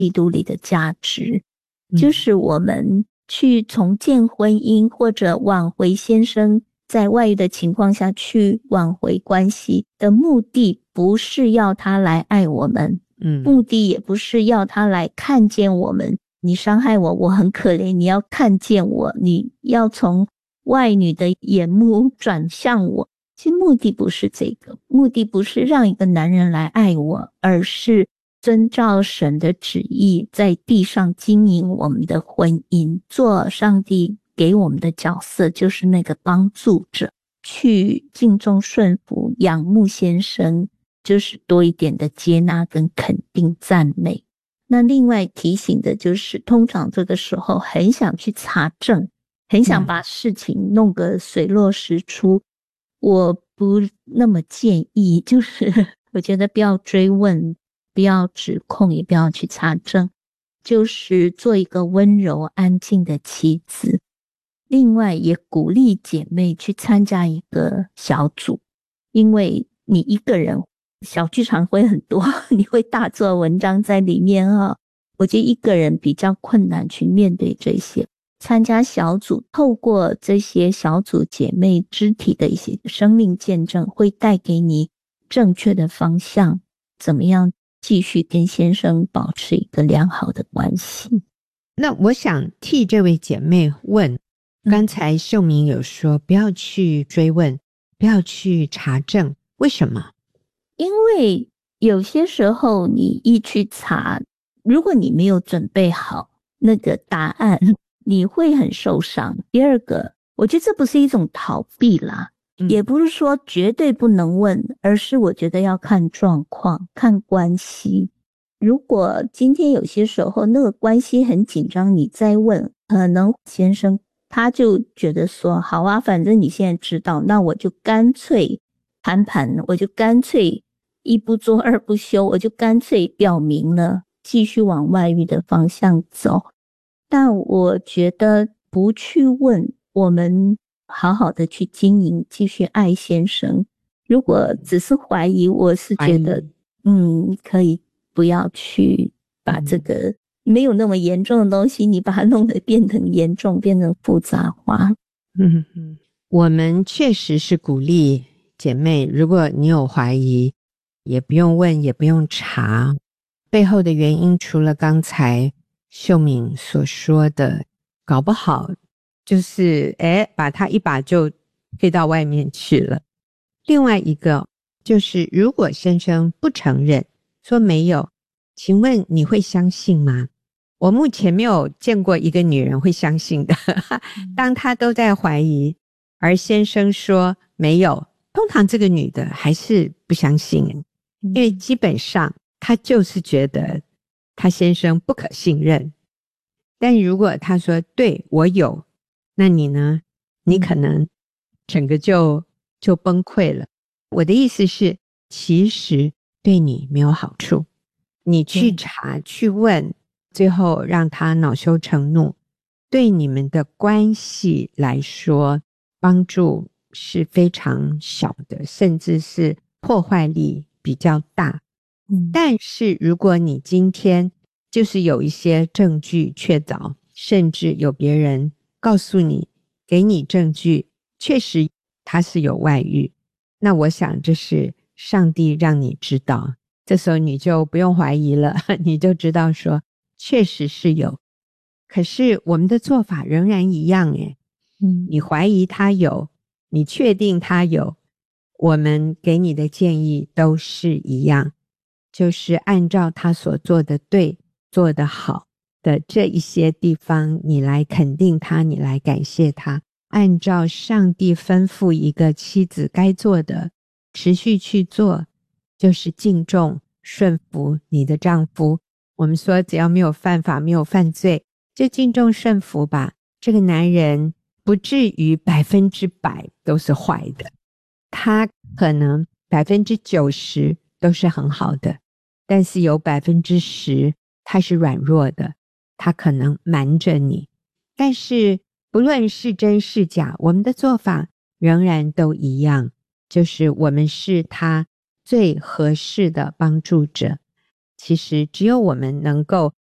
基督里的价值，就是我们去重建婚姻或者挽回先生在外遇的情况下去挽回关系的目的，不是要他来爱我们，目的也不是要他来看见我们，你伤害我，我很可怜，你要看见我，你要从外女的眼目转向我。其实目的不是这个，目的不是让一个男人来爱我，而是遵照神的旨意在地上经营我们的婚姻，做上帝给我们的角色，就是那个帮助者，去敬重顺服仰慕先生，就是多一点的接纳跟肯定赞美。那另外提醒的就是通常这个时候很想去查证，很想把事情弄个水落石出，我不那么建议，就是我觉得不要追问，不要指控，也不要去查证，就是做一个温柔安静的妻子。另外也鼓励姐妹去参加一个小组，因为你一个人小剧场会很多，你会大做文章在里面啊。我觉得一个人比较困难去面对这些，参加小组，透过这些小组姐妹肢体的一些生命见证，会带给你正确的方向，怎么样继续跟先生保持一个良好的关系。 那我想替这位姐妹问，刚才秀明有说不要去追问，不要去查证，为什么？ 因为有些时候你一去查，如果你没有准备好那个答案，你会很受伤。第二个，我觉得这不是一种逃避啦，也不是说绝对不能问，而是我觉得要看状况，看关系。如果今天有些时候那个关系很紧张，你再问，可能先生他就觉得说，好啊，反正你现在知道，那我就干脆谈判，我就干脆一不做二不休，我就干脆表明了，继续往外遇的方向走。但我觉得不去问，我们好好的去经营，继续爱先生。如果只是怀疑，我是觉得可以不要去把这个没有那么严重的东西，你把它弄得变成严重，变成复杂化。 我们确实是鼓励姐妹，如果你有怀疑，也不用问，也不用查，背后的原因除了刚才秀敏所说的，搞不好就是把他一把就推到外面去了。另外一个就是如果先生不承认，说没有，请问你会相信吗？我目前没有见过一个女人会相信的当她都在怀疑，而先生说没有，通常这个女的还是不相信，因为基本上她就是觉得她先生不可信任。但如果她说对，我有，那你呢？你可能整个就崩溃了。我的意思是，其实对你没有好处，你去查去问，最后让他恼羞成怒，对你们的关系来说帮助是非常小的，甚至是破坏力比较大。但是如果你今天就是有一些证据确凿，甚至有别人告诉你，给你证据，确实他是有外遇，那我想这是上帝让你知道，这时候你就不用怀疑了，你就知道说确实是有。可是我们的做法仍然一样你怀疑他有，你确定他有，我们给你的建议都是一样，就是按照他所做的对，做得好的这一些地方，你来肯定他，你来感谢他，按照上帝吩咐一个妻子该做的持续去做，就是敬重顺服你的丈夫。我们说只要没有犯法，没有犯罪，就敬重顺服吧。这个男人不至于100%都是坏的，他可能90%都是很好的，但是有10%他是软弱的，他可能瞒着你。但是不论是真是假，我们的做法仍然都一样，就是我们是他最合适的帮助者。其实只有我们能够